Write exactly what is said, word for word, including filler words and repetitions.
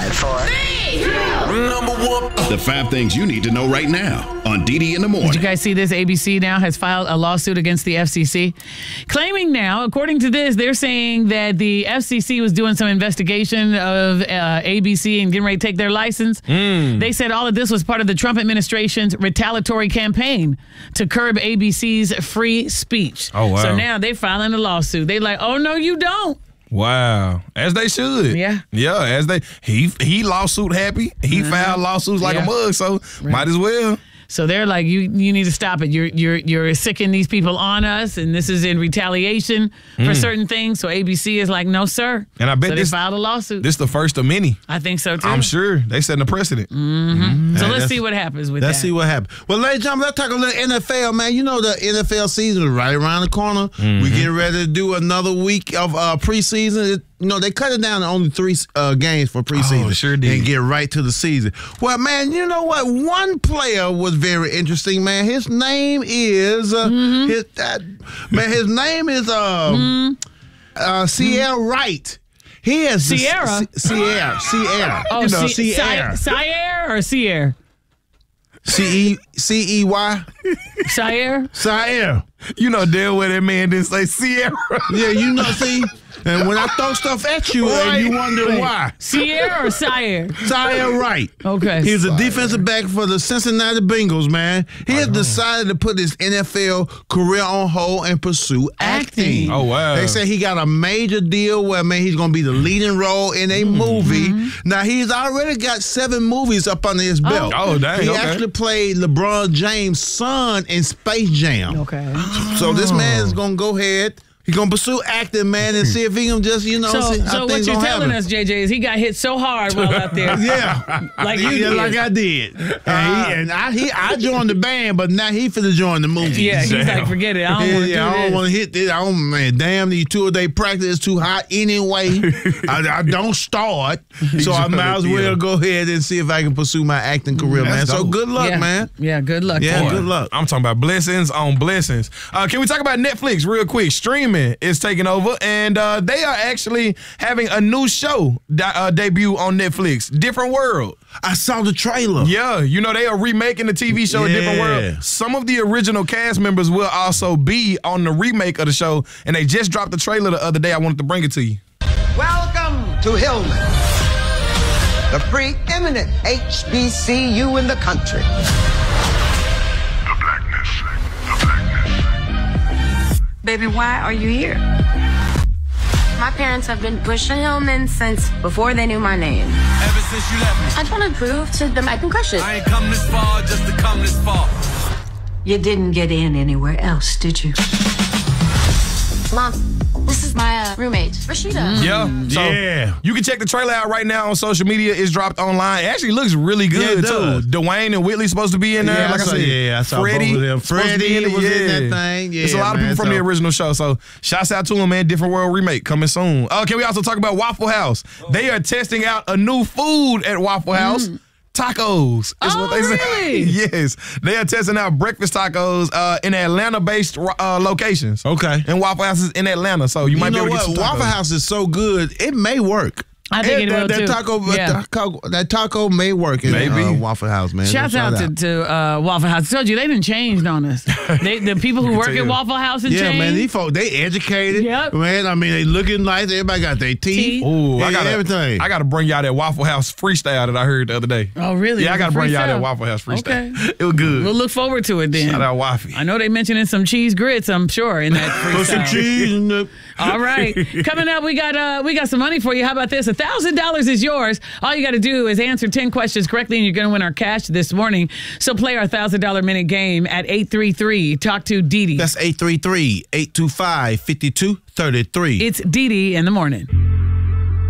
Five, four, three, two, number one. The five things you need to know right now on D D in the Morning. Did you guys see this? A B C now has filed a lawsuit against the F C C, claiming now, according to this, they're saying that the F C C was doing some investigation of uh, A B C and getting ready to take their license. Mm. They said all of this was part of the Trump administration's retaliatory campaign to curb A B C's free speech. Oh, wow. So now they're filing a lawsuit. They're like, oh, no, you don't. Wow. As they should. Yeah. Yeah, as they he he lawsuit happy. He uh-huh. filed lawsuits like yeah. a mug, so right. might as well. So they're like, you you need to stop it. You're you're you're sicking these people on us, and this is in retaliation for mm. certain things. So A B C is like, no, sir. And I bet so this they filed a lawsuit. This is the first of many. I think so too. I'm sure they setting a precedent. Mm-hmm. Mm-hmm. So hey, let's see what happens with let's that. Let's see what happens. Well, ladies and gentlemen, let's talk a little N F L, man. You know the N F L season is right around the corner. Mm-hmm. We're getting ready to do another week of uh, preseason. It, You know, they cut it down to only three uh, games for preseason. Oh, sure did. And get right to the season. Well, man, you know what? One player was very interesting, man. His name is, uh, mm-hmm. his, uh, man, his name is uh, mm-hmm. uh, Sierra Wright. He is Sierra? The, C- Sierra. Sierra. Oh, you know, C- Sierra. Sierra or Sierra? C E C E Y. Sierra? Sierra. You know damn well that man didn't say Sierra. Yeah, you know, see? And when I throw stuff at you right. and you wonder Wait, why. Sierra or Sire? Sire Wright. Okay. He's a Sire. defensive back for the Cincinnati Bengals, man. He has decided to put his N F L career on hold and pursue acting. Oh, wow. They say he got a major deal where, man, he's going to be the leading role in a mm-hmm. movie. Now, he's already got seven movies up under his belt. Oh, oh dang. He okay. actually played LeBron James' son in Space Jam. Okay. So this man is going to go ahead. He's going to pursue acting, man, and see if he can just, you know, so, see so what you're telling us, J J, is he got hit so hard while out there. Yeah. Like you yeah, did. like I did. And, he, and I he, I joined the band, but now he finna join the movie. Yeah, he's Damn. like, forget it. I don't yeah, want to yeah, do I don't this. want to hit this. I don't, man, damn, these two-a-day practice is too hot anyway. I, I don't start. So I might as well go ahead and see if I can pursue my acting career, That's man. dope. So good luck, yeah. man. Yeah, good luck. Yeah, boy. good luck. I'm talking about blessings on blessings. Uh, can we talk about Netflix real quick? Streaming is taking over, and uh, they are actually having a new show de- uh, debut on Netflix, Different World. I saw the trailer. Yeah, you know, they are remaking the T V show yeah. A Different World. Some of the original cast members will also be on the remake of the show, and they just dropped the trailer the other day. I wanted to bring it to you. Welcome to Hillman, the preeminent H B C U in the country. The blackness, the blackness. Baby, why are you here? My parents have been pushing Hillman since before they knew my name. Ever since you left me. I just want to prove to them I can crush it. I ain't come this far just to come this far. You didn't get in anywhere else, did you? Mom, this is my uh, roommate, Rashida. Yeah. So yeah. You can check the trailer out right now on social media. It's dropped online. It actually looks really good, yeah, it does. too. Dwayne and Whitley supposed to be in there. Yeah, like I, I saw, said, yeah, I saw Freddie, both of them. Freddie in was yeah. in that thing. Yeah, It's a lot man, of people from so. the original show. So shouts out to them, man. Different World remake coming soon. Uh, can we also talk about Waffle House? Oh. They are testing out a new food at Waffle House. Mm. Tacos is oh, what they really? say. Yes. They are testing out breakfast tacos uh, in Atlanta-based uh, locations. Okay. And Waffle House is in Atlanta, so you, You might know be able to what? get some tacos. Waffle House is so good, it may work. I think it, it will that, too. that taco, Yeah. taco, that taco may work in Maybe. uh, Waffle House, man. Shouts Shout out, to, to uh, Waffle House. I told you, they done changed on us. They, the people who work at Waffle House and Yeah, changed. man, these folks, they educated. Yep. Man, I mean, they looking nice. Everybody got their teeth. Teeth. Ooh, I and got everything. I got to bring y'all that Waffle House freestyle that I heard the other day. Oh, really? Yeah, I Was got to it bring y'all freestyle? that Waffle House freestyle. Okay. It was good. We'll look forward to it then. Shout out Waffy. I know they mentioning some cheese grits, I'm sure, in that freestyle. Put some cheese in the... All right. Coming up, we got uh, we got some money for you. How about this? one thousand dollars is yours. All you got to do is answer ten questions correctly, and you're going to win our cash this morning. So play our one thousand dollars minute game at eight three three talk to Dee Dee. That's eight three three, eight two five, five two three three. It's Dee Dee in the morning.